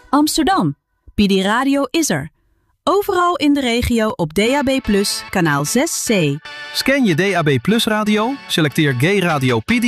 Amsterdam. PD Radio is er. Overal in de regio op DAB+, kanaal 6C. Scan je DAB+ radio, selecteer Gay Radio PD